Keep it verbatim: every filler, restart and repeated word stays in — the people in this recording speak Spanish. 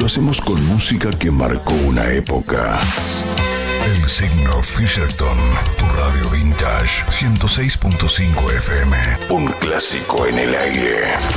hacemos con música que marcó una época. El signo Fisherton, tu radio vintage, ciento seis punto cinco F M. Un clásico en el aire.